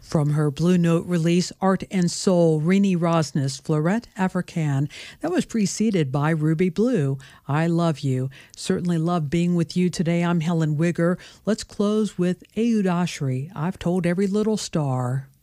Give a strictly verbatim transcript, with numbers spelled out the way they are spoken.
From her Blue Note release, Art and Soul, Renee Rosnes, Fleurette Africaine. That was preceded by Ruby Blue, I Love You. Certainly love being with you today. I'm Helen Wigger. Let's close with Ayoud Ashry, I've Told Every Little Star.